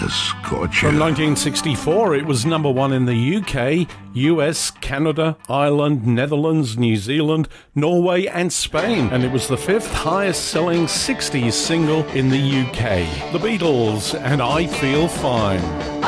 scorcher. From 1964, it was number one in the UK, US, Canada, Ireland, Netherlands, New Zealand, Norway and Spain, and it was the fifth highest selling 60s single in the UK. The Beatles and I Feel Fine.